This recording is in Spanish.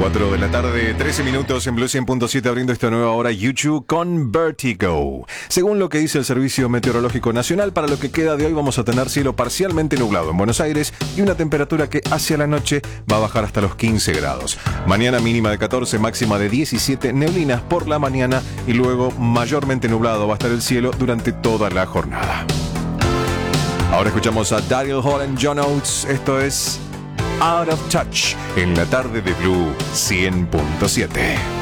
4 de la tarde, 13 minutos en Blue 100.7, abriendo esta nueva hora YouTube con Vertigo. Según lo que dice el Servicio Meteorológico Nacional, para lo que queda de hoy vamos a tener cielo parcialmente nublado en Buenos Aires y una temperatura que hacia la noche va a bajar hasta los 15 grados. Mañana mínima de 14, máxima de 17, neblinas por la mañana y luego mayormente nublado va a estar el cielo durante toda la jornada. Ahora escuchamos a Daryl Hall y John Oates. Esto es Out of Touch en la tarde de Blue 100.7.